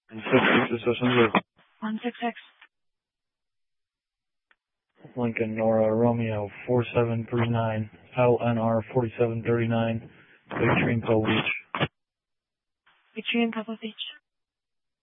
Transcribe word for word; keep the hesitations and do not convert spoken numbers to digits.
six six Association one six six. Lincoln Nora Romeo four seven three nine L N R forty-seven thirty-nine Big Tree in Pebble Beach. Big Tree in Pebble Beach.